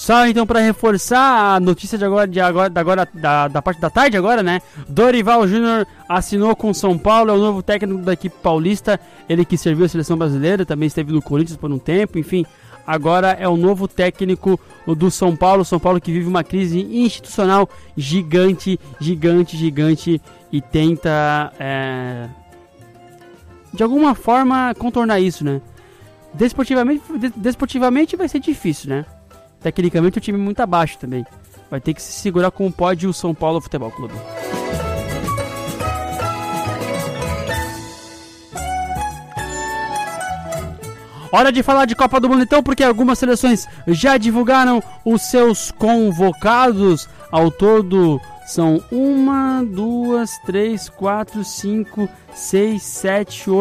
Só então para reforçar a notícia da parte da tarde agora, né? Dorival Júnior assinou com São Paulo, é o novo técnico da equipe paulista, ele que serviu a seleção brasileira, também esteve no Corinthians por um tempo, enfim, agora é o novo técnico do São Paulo que vive uma crise institucional gigante e tenta de alguma forma contornar isso, né? Desportivamente vai ser difícil, né? Tecnicamente o time é muito abaixo também. Vai ter que se segurar como pode o São Paulo Futebol Clube. Hora de falar de Copa do Mundo então, porque algumas seleções já divulgaram os seus convocados. Ao todo são 1, 2, 3, 4, 5, 6, 7, 8.